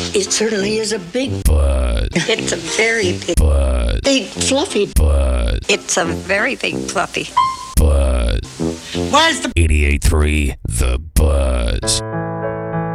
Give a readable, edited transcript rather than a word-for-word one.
It certainly is a big Buzz. It's a very big Buzz. Big fluffy Buzz. It's a very big fluffy Buzz. Where's the 88.3 The Buzz.